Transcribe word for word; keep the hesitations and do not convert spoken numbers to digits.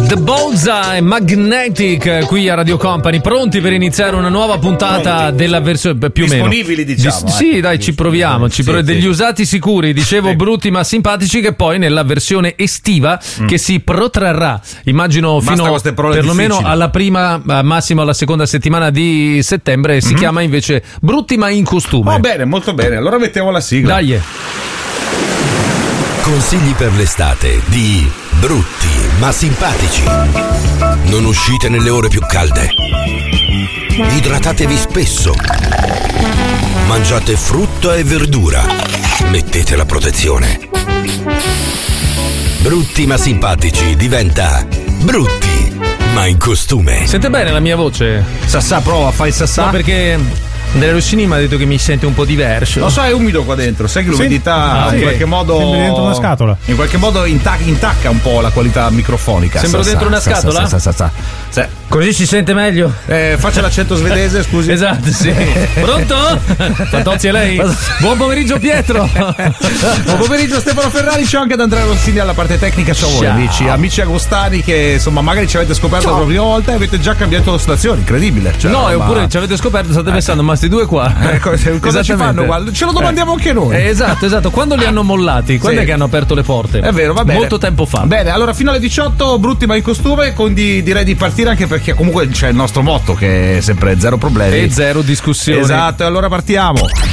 The Bullseye Magnetic qui a Radio Company, pronti per iniziare una nuova puntata pronti. Della versione più o meno disponibili, diciamo. Dis- sì, eh. dai, ci proviamo. Ci sì, prov- sì. Degli usati sicuri, dicevo, sì. Brutti ma simpatici, che poi nella versione estiva mm. che si protrarrà, immagino Basta fino perlomeno difficili. alla prima, massimo alla seconda settimana di settembre. Si mm-hmm. chiama invece Brutti ma in costume. Va oh, bene, molto bene. Allora mettiamo la sigla. Dai. Consigli per l'estate di Brutti ma simpatici. Non uscite nelle ore più calde. Idratatevi spesso. Mangiate frutta e verdura. Mettete la protezione. Brutti ma simpatici diventa Brutti ma in costume. Sente bene la mia voce? Sassà, prova, fai sassà. No, perché Andrea Rossini mi ha detto che mi sente un po' diverso. Lo so, è umido qua dentro. Sai che l'umidità sì. in ah, qualche sì. modo sembra dentro una scatola. In qualche modo intac- intacca un po' la qualità microfonica. Sembra sa, dentro sa, una sa, scatola? Sa, sa, sa, sa. Così si sente meglio. Eh, faccia l'accento svedese, scusi. Esatto, sì. Pronto? Fantozzi, è lei? Buon pomeriggio Pietro. Buon pomeriggio Stefano Ferrari, c'è anche ad Andrea Rossini alla parte tecnica. Ciao voi amici, amici agostani che insomma magari ci avete scoperto Ciao. per la prima volta e avete già cambiato stazione, incredibile. Cioè, no, ma... oppure ci avete scoperto, state pensando, ma sti due qua. Eh, cosa ci fanno qua? Ce lo domandiamo eh. anche noi. Eh, esatto, esatto. Quando li hanno mollati? Quando sì. è che hanno aperto le porte? È vero, va bene. Molto tempo fa. Bene, allora fino alle diciotto Brutti ma in costume, quindi direi di partire anche perché comunque c'è il nostro motto che è sempre zero problemi e zero discussioni. Esatto, allora partiamo.